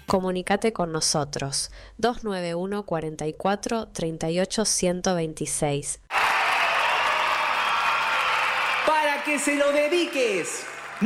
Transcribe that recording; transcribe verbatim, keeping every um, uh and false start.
Comunicate con nosotros dos nueve uno, cuarenta y cuatro, treinta y ocho, ciento veintiséis. Para que se lo dediques.